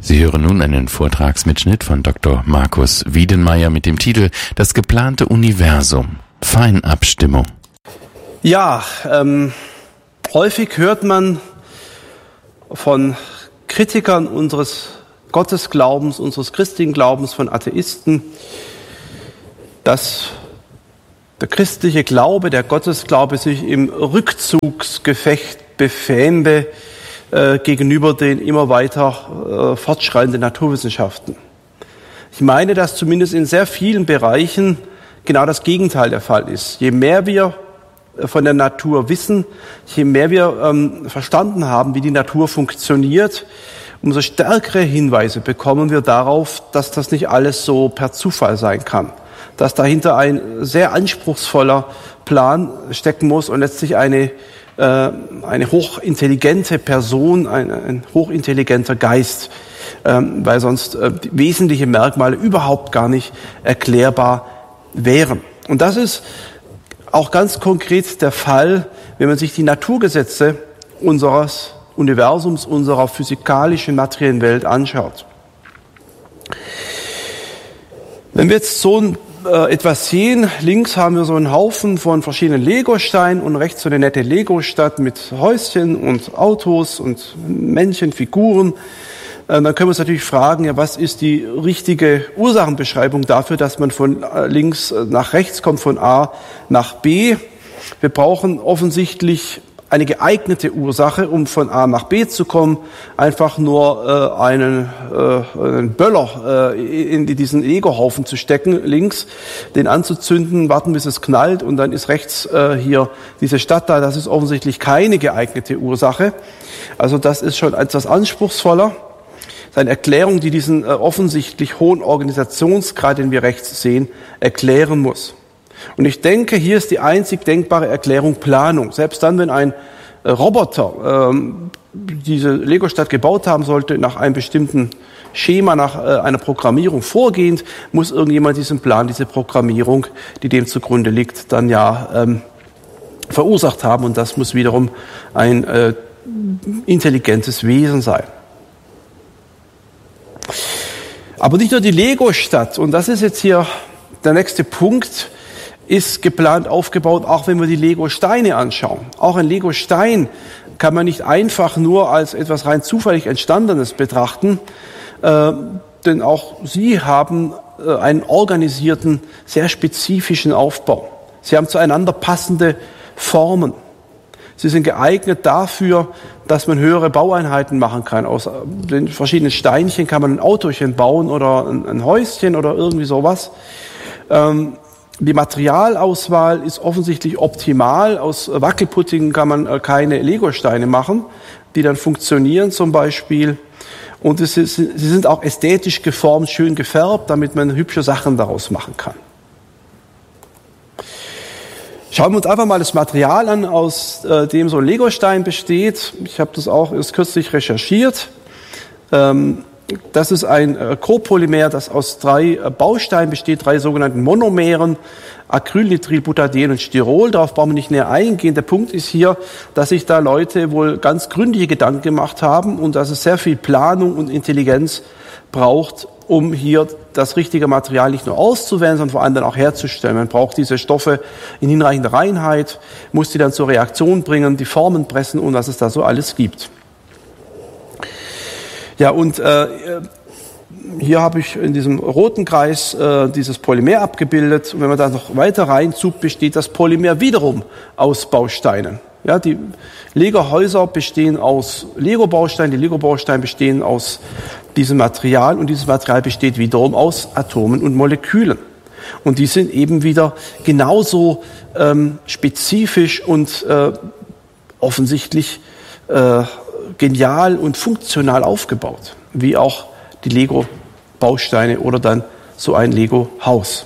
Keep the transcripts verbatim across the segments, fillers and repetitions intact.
Sie hören nun einen Vortragsmitschnitt von Doktor Markus Wiedenmeier mit dem Titel »Das geplante Universum. Feinabstimmung«. Ja, ähm, häufig hört man von Kritikern unseres Gottesglaubens, unseres christlichen Glaubens, von Atheisten, dass der christliche Glaube, der Gottesglaube sich im Rückzugsgefecht befände äh, gegenüber den immer weiter äh, fortschreitenden Naturwissenschaften. Ich meine, dass zumindest in sehr vielen Bereichen genau das Gegenteil der Fall ist. Je mehr wir von der Natur wissen, je mehr wir ähm, verstanden haben, wie die Natur funktioniert, umso stärkere Hinweise bekommen wir darauf, dass das nicht alles so per Zufall sein kann. Dass dahinter ein sehr anspruchsvoller Plan stecken muss und letztlich eine, äh, eine hochintelligente Person, ein, ein hochintelligenter Geist, ähm, weil sonst äh, wesentliche Merkmale überhaupt gar nicht erklärbar wären. Und das ist auch ganz konkret der Fall, wenn man sich die Naturgesetze unseres Universums, unserer physikalischen, materiellen Welt anschaut. Wenn wir jetzt so ein, äh, etwas sehen, links haben wir so einen Haufen von verschiedenen Lego-Steinen und rechts so eine nette Lego-Stadt mit Häuschen und Autos und Männchen, Figuren. Äh, dann können wir uns natürlich fragen, ja, was ist die richtige Ursachenbeschreibung dafür, dass man von äh, links nach rechts kommt, von A nach B. Wir brauchen offensichtlich eine geeignete Ursache, um von A nach B zu kommen, einfach nur äh, einen, äh, einen Böller äh, in diesen Lego-Haufen zu stecken, links, den anzuzünden, warten, bis es knallt und dann ist rechts äh, hier diese Stadt da. Das ist offensichtlich keine geeignete Ursache. Also das ist schon etwas anspruchsvoller. Das ist eine Erklärung, die diesen äh, offensichtlich hohen Organisationsgrad, den wir rechts sehen, erklären muss. Und ich denke, hier ist die einzig denkbare Erklärung Planung. Selbst dann, wenn ein äh, Roboter ähm, diese Lego-Stadt gebaut haben sollte, nach einem bestimmten Schema, nach äh, einer Programmierung vorgehend, muss irgendjemand diesen Plan, diese Programmierung, die dem zugrunde liegt, dann ja ähm, verursacht haben. Und das muss wiederum ein äh, intelligentes Wesen sein. Aber nicht nur die Lego-Stadt, und das ist jetzt hier der nächste Punkt, ist geplant aufgebaut, auch wenn wir die Lego-Steine anschauen. Auch ein Lego-Stein kann man nicht einfach nur als etwas rein zufällig Entstandenes betrachten, äh, denn auch sie haben äh, einen organisierten, sehr spezifischen Aufbau. Sie haben zueinander passende Formen. Sie sind geeignet dafür, dass man höhere Baueinheiten machen kann. Aus den verschiedenen Steinchen kann man ein Autochen bauen oder ein, ein Häuschen oder irgendwie sowas. Ähm, Die Materialauswahl ist offensichtlich optimal. Aus Wackelpudding kann man keine Lego-Steine machen, die dann funktionieren zum Beispiel. Und es ist, sie sind auch ästhetisch geformt, schön gefärbt, damit man hübsche Sachen daraus machen kann. Schauen wir uns einfach mal das Material an, aus äh, dem so ein Lego-Stein besteht. Ich habe das auch erst kürzlich recherchiert. Ähm, Das ist ein äh, Copolymer, das aus drei äh, Bausteinen besteht, drei sogenannten Monomeren, Acryl, Nitril, Butadien und Styrol. Darauf brauchen wir nicht näher eingehen. Der Punkt ist hier, dass sich da Leute wohl ganz gründliche Gedanken gemacht haben und dass es sehr viel Planung und Intelligenz braucht, um hier das richtige Material nicht nur auszuwählen, sondern vor allem dann auch herzustellen. Man braucht diese Stoffe in hinreichender Reinheit, muss die dann zur Reaktion bringen, die Formen pressen und was es da so alles gibt. Ja, und äh, hier habe ich in diesem roten Kreis äh, dieses Polymer abgebildet. Und wenn man da noch weiter reinzoomt, besteht das Polymer wiederum aus Bausteinen. Ja, die Lego-Häuser bestehen aus Lego-Bausteinen, die Lego-Bausteine bestehen aus diesem Material und dieses Material besteht wiederum aus Atomen und Molekülen. Und die sind eben wieder genauso ähm, spezifisch und äh, offensichtlich äh, genial und funktional aufgebaut, wie auch die Lego-Bausteine oder dann so ein Lego-Haus.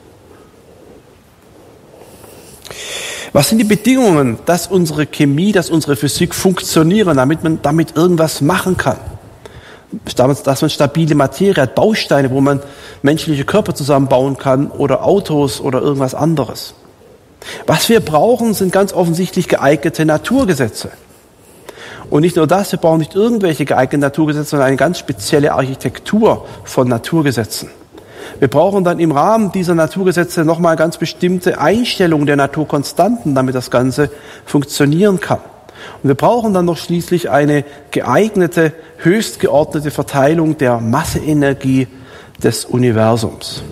Was sind die Bedingungen, dass unsere Chemie, dass unsere Physik funktionieren, damit man damit irgendwas machen kann? Dass man stabile Materie hat, Bausteine, wo man menschliche Körper zusammenbauen kann oder Autos oder irgendwas anderes. Was wir brauchen, sind ganz offensichtlich geeignete Naturgesetze. Und nicht nur das, wir brauchen nicht irgendwelche geeigneten Naturgesetze, sondern eine ganz spezielle Architektur von Naturgesetzen. Wir brauchen dann im Rahmen dieser Naturgesetze nochmal ganz bestimmte Einstellungen der Naturkonstanten, damit das Ganze funktionieren kann. Und wir brauchen dann noch schließlich eine geeignete, höchst geordnete Verteilung der Masseenergie des Universums.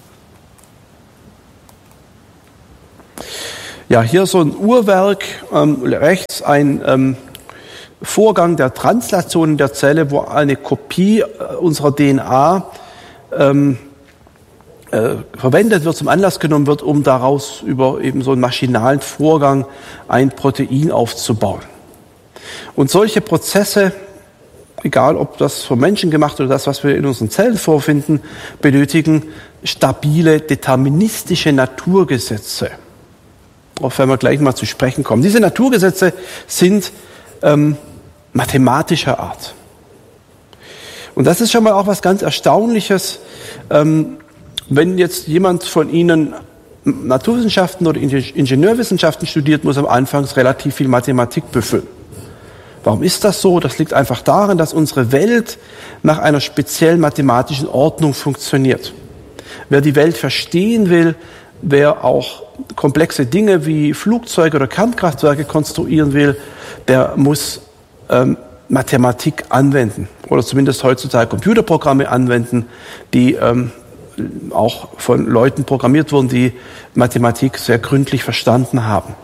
Ja, hier so ein Uhrwerk, ähm, rechts ein ähm, Vorgang der Translation in der Zelle, wo eine Kopie äh, unserer D N A ähm, äh, verwendet wird, zum Anlass genommen wird, um daraus über eben so einen maschinalen Vorgang ein Protein aufzubauen. Und solche Prozesse, egal ob das vom Menschen gemacht oder das, was wir in unseren Zellen vorfinden, benötigen stabile, deterministische Naturgesetze. Auf wenn wir gleich mal zu sprechen kommen. Diese Naturgesetze sind ähm, mathematischer Art. Und das ist schon mal auch was ganz Erstaunliches, ähm, wenn jetzt jemand von Ihnen Naturwissenschaften oder Ingenieurwissenschaften studiert, muss am Anfang relativ viel Mathematik büffeln. Warum ist das so? Das liegt einfach daran, dass unsere Welt nach einer speziellen mathematischen Ordnung funktioniert. Wer die Welt verstehen will, wer auch komplexe Dinge wie Flugzeuge oder Kernkraftwerke konstruieren will, der muss ähm, Mathematik anwenden oder zumindest heutzutage Computerprogramme anwenden, die ähm, auch von Leuten programmiert wurden, die Mathematik sehr gründlich verstanden haben.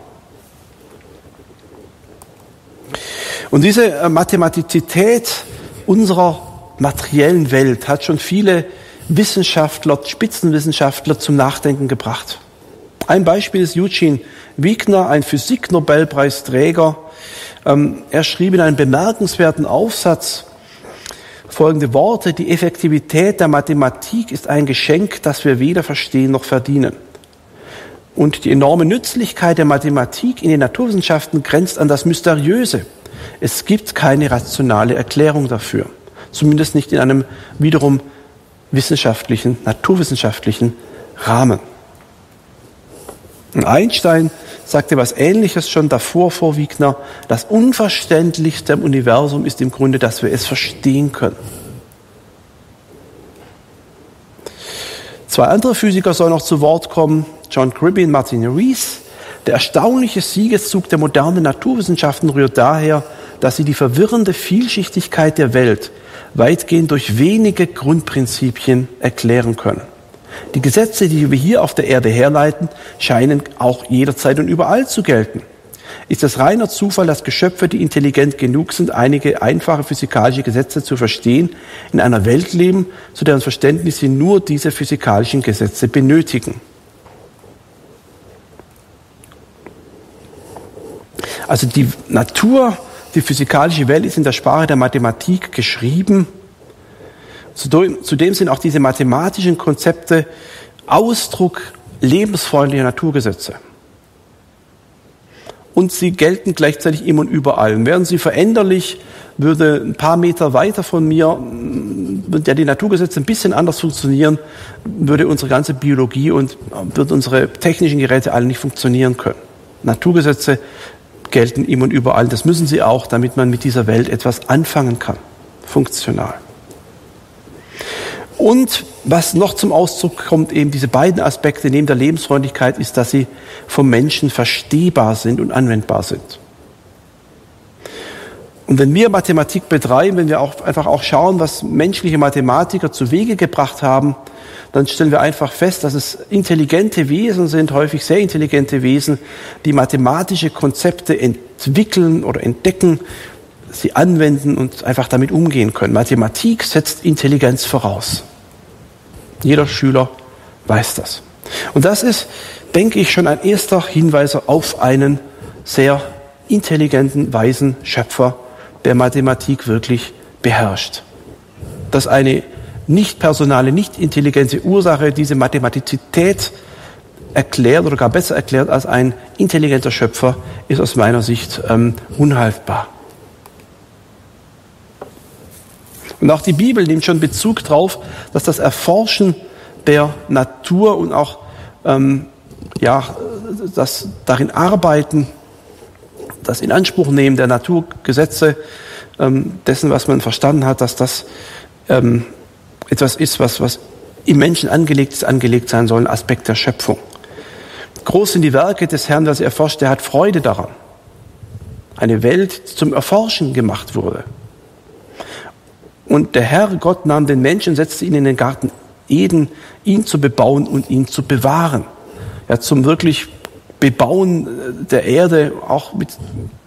Und diese äh, Mathematizität unserer materiellen Welt hat schon viele Wissenschaftler, Spitzenwissenschaftler zum Nachdenken gebracht. Ein Beispiel ist Eugene Wigner, ein Physik-Nobelpreisträger. Ähm, er schrieb in einem bemerkenswerten Aufsatz folgende Worte: Die Effektivität der Mathematik ist ein Geschenk, das wir weder verstehen noch verdienen. Und die enorme Nützlichkeit der Mathematik in den Naturwissenschaften grenzt an das Mysteriöse. Es gibt keine rationale Erklärung dafür. Zumindest nicht in einem wiederum wissenschaftlichen, naturwissenschaftlichen Rahmen. Und Einstein sagte was Ähnliches schon davor vor Wigner: Das Unverständlichste im Universum ist im Grunde, dass wir es verstehen können. Zwei andere Physiker sollen noch zu Wort kommen: John Cribby und Martin Rees. Der erstaunliche Siegeszug der modernen Naturwissenschaften rührt daher, dass sie die verwirrende Vielschichtigkeit der Welt weitgehend durch wenige Grundprinzipien erklären können. Die Gesetze, die wir hier auf der Erde herleiten, scheinen auch jederzeit und überall zu gelten. Ist es reiner Zufall, dass Geschöpfe, die intelligent genug sind, einige einfache physikalische Gesetze zu verstehen, in einer Welt leben, zu deren Verständnis sie nur diese physikalischen Gesetze benötigen? Also die Natur, die physikalische Welt ist in der Sprache der Mathematik geschrieben. Zudem sind auch diese mathematischen Konzepte Ausdruck lebensfreundlicher Naturgesetze. Und sie gelten gleichzeitig immer und überall. Wären sie veränderlich, würde ein paar Meter weiter von mir, würde ja die Naturgesetze ein bisschen anders funktionieren, würde unsere ganze Biologie und würden unsere technischen Geräte alle nicht funktionieren können. Naturgesetze gelten immer und überall. Das müssen sie auch, damit man mit dieser Welt etwas anfangen kann. Funktional. Und was noch zum Ausdruck kommt, eben diese beiden Aspekte neben der Lebensfreundlichkeit, ist, dass sie vom Menschen verstehbar sind und anwendbar sind. Und wenn wir Mathematik betreiben, wenn wir auch einfach auch schauen, was menschliche Mathematiker zu Wege gebracht haben, dann stellen wir einfach fest, dass es intelligente Wesen sind, häufig sehr intelligente Wesen, die mathematische Konzepte entwickeln oder entdecken, sie anwenden und einfach damit umgehen können. Mathematik setzt Intelligenz voraus. Jeder Schüler weiß das. Und das ist, denke ich, schon ein erster Hinweis auf einen sehr intelligenten, weisen Schöpfer, der Mathematik wirklich beherrscht. Dass eine nicht personale, nicht intelligente Ursache diese Mathematizität erklärt oder gar besser erklärt als ein intelligenter Schöpfer, ist aus meiner Sicht ähm, unhaltbar. Und auch die Bibel nimmt schon Bezug darauf, dass das Erforschen der Natur und auch ähm, ja, das darin Arbeiten das Inanspruchnehmen der Naturgesetze, ähm, dessen, was man verstanden hat, dass das ähm, etwas ist, was, was im Menschen angelegt ist, angelegt sein soll, ein Aspekt der Schöpfung. Groß sind die Werke des Herrn, das er erforscht, der hat Freude daran. Eine Welt, die zum Erforschen gemacht wurde. Und der Herr Gott nahm den Menschen, setzte ihn in den Garten Eden, ihn zu bebauen und ihn zu bewahren. Ja, zum wirklich Bebauen der Erde, auch mit